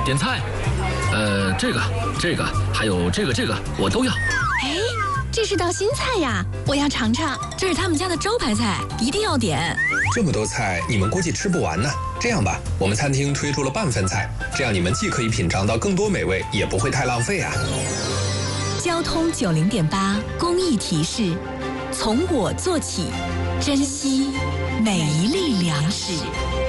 点菜。这个，还有这个，我都要。 哎，这是道新菜呀，我要尝尝。这是他们家的招牌菜，一定要点。 这么多菜，你们估计吃不完呢。这样吧，我们餐厅推出了半份菜，这样你们既可以品尝到更多美味，也不会太浪费啊。 交通90.8公益提示：从我做起，珍惜每一粒粮食。